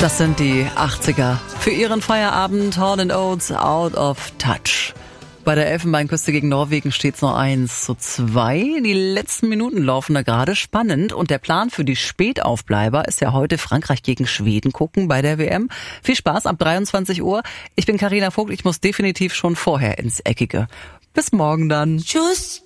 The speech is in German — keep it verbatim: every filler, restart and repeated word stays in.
Das sind die achtziger. Für ihren Feierabend Hall and Oates, Out of Touch. Bei der Elfenbeinküste gegen Norwegen steht's noch eins zu zwei. Die letzten Minuten laufen da gerade spannend. Und der Plan für die Spätaufbleiber ist ja heute Frankreich gegen Schweden gucken bei der W M. Viel Spaß ab dreiundzwanzig Uhr. Ich bin Carina Vogt. Ich muss definitiv schon vorher ins Eckige. Bis morgen dann. Tschüss.